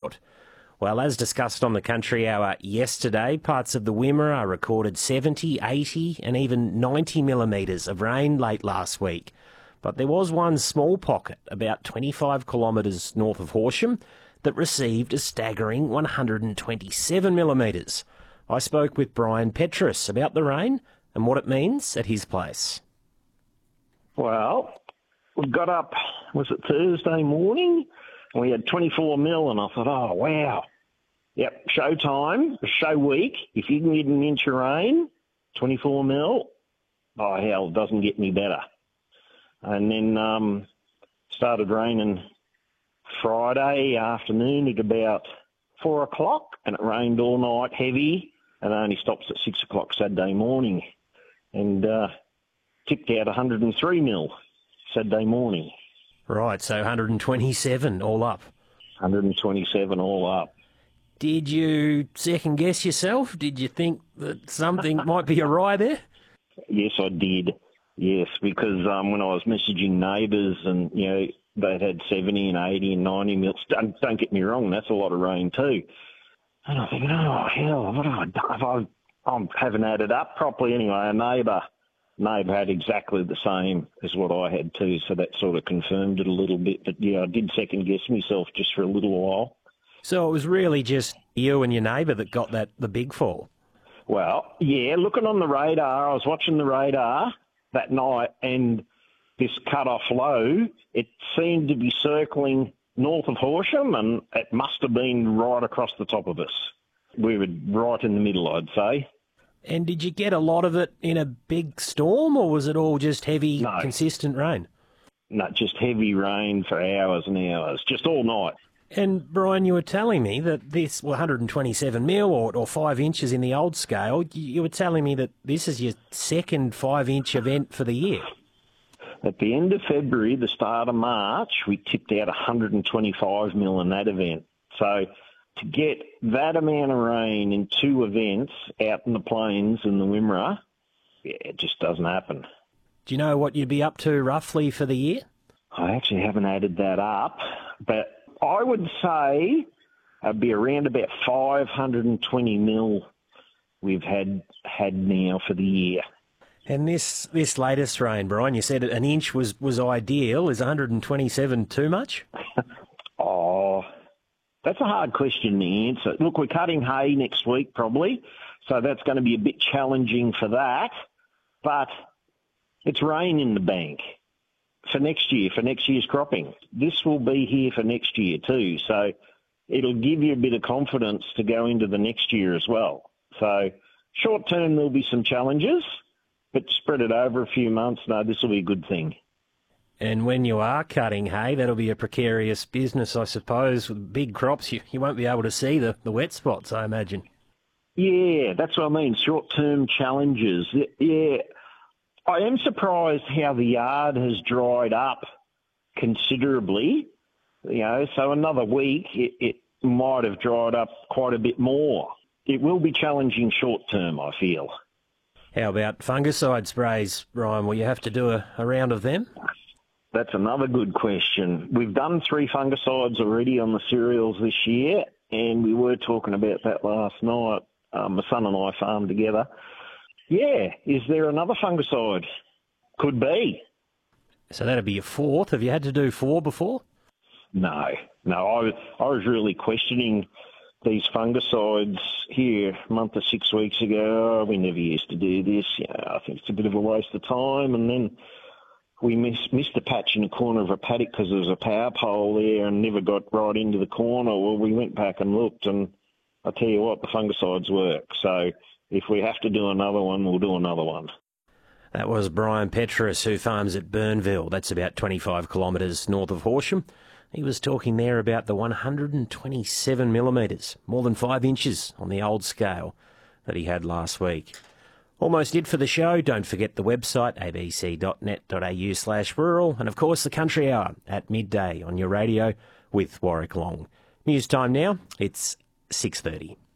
report. Well, as discussed on the Country Hour yesterday, parts of the Wimmera recorded 70, 80 and even 90 millimetres of rain late last week. But there was one small pocket, about 25 kilometres north of Horsham, that received a staggering 127 millimetres. I spoke with Brian Petrus about the rain and what it means at his place. Well, we got up, was it Thursday morning? And we had 24 mil, and I thought, oh, wow. Yep, show time, show week. If you can get an inch of rain, 24 mil, oh, hell, it doesn't get any better. And then started raining Friday afternoon at about 4 o'clock, and it rained all night, heavy, and only stops at 6 o'clock Saturday morning. And tipped out 103 mil Saturday morning. Right, so 127 all up. 127 all up. Did you second guess yourself? Did you think that something might be awry there? Yes, I did. Yes, because when I was messaging neighbours and, you know, they'd had 70 and 80 and 90 mils. Don't get me wrong, that's a lot of rain too. And I think, oh, hell, what have I done? I haven't added up properly anyway. A neighbour had exactly the same as what I had too, so that sort of confirmed it a little bit. But, yeah, I did second guess myself just for a little while. So it was really just you and your neighbour that got the big fall? Well, yeah, looking on the radar, I was watching the radar that night, and this cut-off low, it seemed to be circling north of Horsham, and it must have been right across the top of us. We were right in the middle, I'd say. And did you get a lot of it in a big storm, or was it all just heavy, consistent rain? No, just heavy rain for hours and hours, just all night. And, Brian, you were telling me that this 127 mil or 5 inches in the old scale, you were telling me that this is your second 5-inch event for the year. At the end of February, the start of March, we tipped out 125 mil in that event. So to get that amount of rain in 2 events out in the plains in the Wimmera, yeah, it just doesn't happen. Do you know what you'd be up to roughly for the year? I actually haven't added that up, but I would say it'd be around about 520 mil we've had now for the year. And this latest rain, Brian, you said an inch was ideal. Is 127 too much? Oh, that's a hard question to answer. Look, we're cutting hay next week probably, so that's going to be a bit challenging for that. But it's rain in the bank for next year's cropping. This will be here for next year too, so it'll give you a bit of confidence to go into the next year as well. So short term there'll be some challenges, but spread it over a few months, no, this will be a good thing. And when you are cutting hay, that'll be a precarious business, I suppose. With big crops, you won't be able to see the wet spots, I imagine. Yeah, that's what I mean, short-term challenges. Yeah, I am surprised how the yard has dried up considerably. You know, so another week it might have dried up quite a bit more. It will be challenging short-term, I feel. How about fungicide sprays, Brian? Will you have to do a round of them? That's another good question. We've done 3 fungicides already on the cereals this year, and we were talking about that last night. My son and I farmed together. Yeah, is there another fungicide? Could be. So that'd be your 4th. Have you had to do 4 before? No. I was really questioning these fungicides here a month or 6 weeks ago. We never used to do this. I think it's a bit of a waste of time. And then we missed a patch in the corner of a paddock because there was a power pole there and never got right into the corner. Well, we went back and looked, and I tell you what, the fungicides work. So if we have to do another one, we'll do another one. That was Brian Petrus, who farms at Burnville. That's about 25 kilometres north of Horsham. He was talking there about the 127 millimetres, more than 5 inches on the old scale that he had last week. Almost it for the show. Don't forget the website, abc.net.au/rural, and of course the Country Hour at midday on your radio with Warwick Long. News time now, it's 6:30.